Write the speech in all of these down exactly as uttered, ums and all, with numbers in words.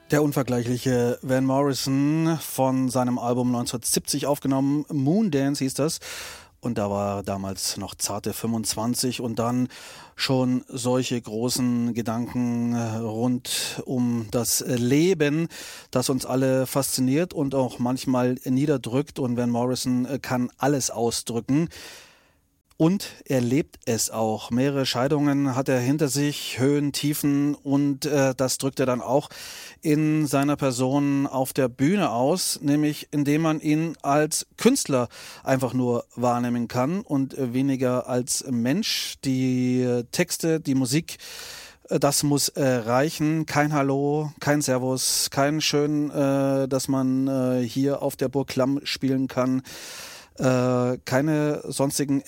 Der unvergleichliche Van Morrison von seinem Album neunzehnhundertsiebzig aufgenommen, Moondance hieß das. Und da war er damals noch zarte fünfundzwanzig und dann schon solche großen Gedanken rund um das Leben, das uns alle fasziniert und auch manchmal niederdrückt. Und Van Morrison kann alles ausdrücken. Und er lebt es auch. Mehrere Scheidungen hat er hinter sich, Höhen, Tiefen und äh, das drückt er dann auch in seiner Person auf der Bühne aus, nämlich indem man ihn als Künstler einfach nur wahrnehmen kann und äh, weniger als Mensch. Die äh, Texte, die Musik, äh, das muss äh, reichen. Kein Hallo, kein Servus, kein Schön, äh, dass man äh, hier auf der Burg Klamm spielen kann. Äh, keine sonstigen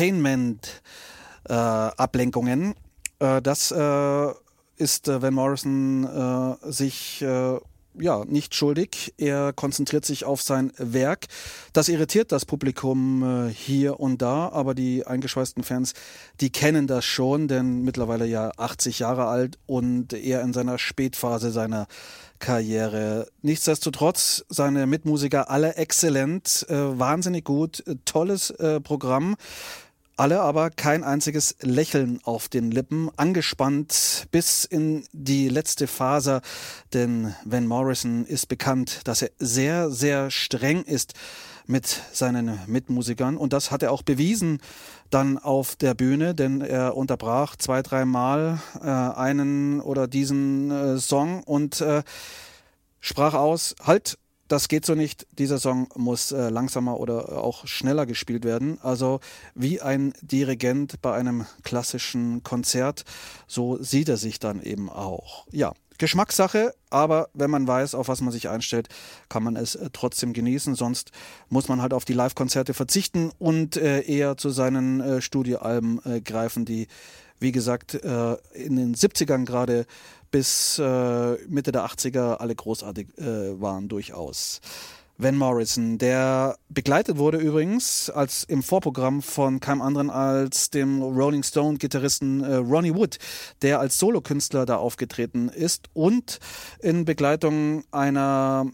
Entertainment-Ablenkungen. Äh, äh, das äh, ist äh, Van Morrison äh, sich äh, ja nicht schuldig. Er konzentriert sich auf sein Werk. Das irritiert das Publikum äh, hier und da, aber die eingeschweißten Fans, die kennen das schon, denn mittlerweile ja achtzig Jahre alt und er in seiner Spätphase seiner Karriere. Nichtsdestotrotz, seine Mitmusiker alle exzellent, äh, wahnsinnig gut, äh, tolles äh, Programm. Alle aber kein einziges Lächeln auf den Lippen, angespannt bis in die letzte Faser, denn Van Morrison ist bekannt, dass er sehr, sehr streng ist mit seinen Mitmusikern und das hat er auch bewiesen dann auf der Bühne, denn er unterbrach zwei, dreimal äh, einen oder diesen äh, Song und äh, sprach aus, halt, das geht so nicht, dieser Song muss äh, langsamer oder auch schneller gespielt werden. Also wie ein Dirigent bei einem klassischen Konzert, so sieht er sich dann eben auch. Ja, Geschmackssache, aber wenn man weiß, auf was man sich einstellt, kann man es äh, trotzdem genießen. Sonst muss man halt auf die Live-Konzerte verzichten und äh, eher zu seinen äh, Studioalben äh, greifen, die, wie gesagt, äh, in den siebzigern gerade bis äh, Mitte der achtziger alle großartig äh, waren durchaus. Van Morrison, der begleitet wurde übrigens als im Vorprogramm von keinem anderen als dem Rolling Stone Gitarristen äh, Ronnie Wood, der als Solokünstler da aufgetreten ist und in Begleitung einer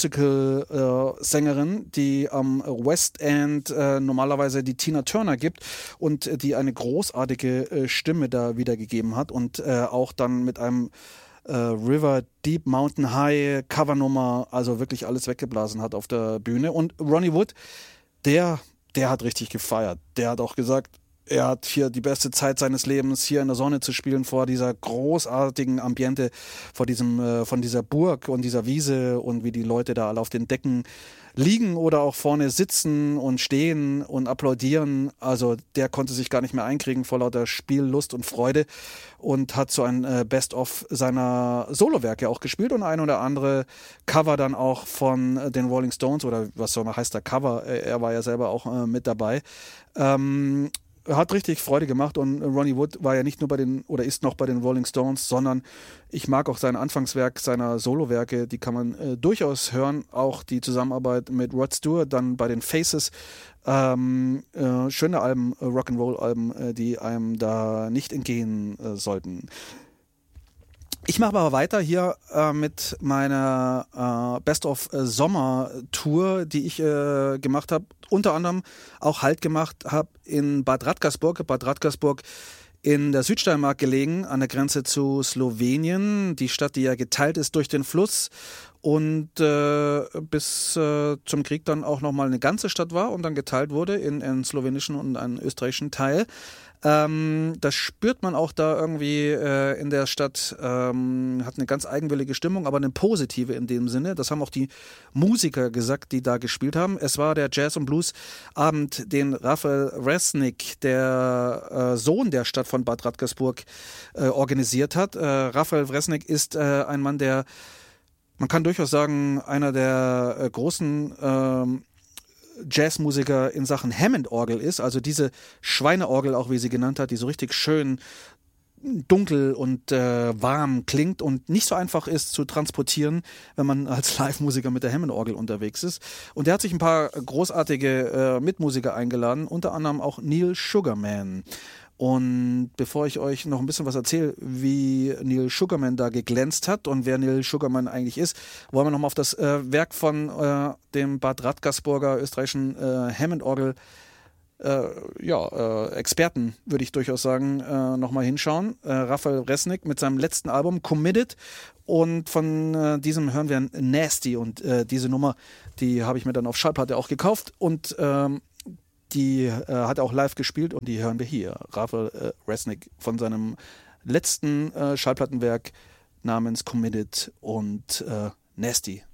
Musical-Sängerin, äh, die am West End äh, normalerweise die Tina Turner gibt und äh, die eine großartige äh, Stimme da wiedergegeben hat und äh, auch dann mit einem Uh, River Deep Mountain High Covernummer, also wirklich alles weggeblasen hat auf der Bühne. Und Ronnie Wood, der, der hat richtig gefeiert. Der hat auch gesagt, er hat hier die beste Zeit seines Lebens, hier in der Sonne zu spielen, vor dieser großartigen Ambiente, vor diesem, äh, von dieser Burg und dieser Wiese und wie die Leute da alle auf den Decken liegen oder auch vorne sitzen und stehen und applaudieren. Also der konnte sich gar nicht mehr einkriegen vor lauter Spiellust und Freude und hat so ein äh, Best-of seiner Solowerke auch gespielt und ein oder andere Cover dann auch von äh, den Rolling Stones oder was soll man heißt der Cover, er war ja selber auch äh, mit dabei. Ähm, Hat richtig Freude gemacht und Ronnie Wood war ja nicht nur bei den oder ist noch bei den Rolling Stones, sondern ich mag auch sein Anfangswerk seiner Solowerke, die kann man äh, durchaus hören, auch die Zusammenarbeit mit Rod Stewart, dann bei den Faces, ähm, äh, schöne Alben, äh, Rock'n'Roll-Alben, äh, die einem da nicht entgehen äh, sollten. Ich mache aber weiter hier äh, mit meiner äh, Best-of-Sommer-Tour, die ich äh, gemacht habe. Unter anderem auch Halt gemacht habe in Bad Radkersburg. Bad Radkersburg in der Südsteiermark gelegen, an der Grenze zu Slowenien. Die Stadt, die ja geteilt ist durch den Fluss und äh, bis äh, zum Krieg dann auch nochmal eine ganze Stadt war und dann geteilt wurde in einen slowenischen und einen österreichischen Teil. Ähm, das spürt man auch da irgendwie äh, in der Stadt, ähm, hat eine ganz eigenwillige Stimmung, aber eine positive in dem Sinne. Das haben auch die Musiker gesagt, die da gespielt haben. Es war der Jazz- und Blues-Abend, den Raphael Resnick, der äh, Sohn der Stadt von Bad Radkersburg, äh, organisiert hat. Äh, Raphael Resnick ist äh, ein Mann, der, man kann durchaus sagen, einer der äh, großen ähm, Jazzmusiker in Sachen Hammond-Orgel ist, also diese Schweineorgel auch, wie sie genannt hat, die so richtig schön dunkel und äh, warm klingt und nicht so einfach ist zu transportieren, wenn man als Live-Musiker mit der Hammond-Orgel unterwegs ist. Und der hat sich ein paar großartige äh, Mitmusiker eingeladen, unter anderem auch Neil Sugarman. Und bevor ich euch noch ein bisschen was erzähle, wie Neil Sugarman da geglänzt hat und wer Neil Sugarman eigentlich ist, wollen wir nochmal auf das äh, Werk von äh, dem Bad Radkersburger österreichischen äh, Hammond-Orgel äh, ja, äh, Experten, würde ich durchaus sagen, äh, nochmal hinschauen. Äh, Raphael Resnick mit seinem letzten Album Committed, und von äh, diesem hören wir Nasty, und äh, diese Nummer, die habe ich mir dann auf Schallplatte auch gekauft, und ähm, die äh, hat er auch live gespielt, und die hören wir hier. Raphael äh, Resnick von seinem letzten äh, Schallplattenwerk namens Committed und äh, Nasty.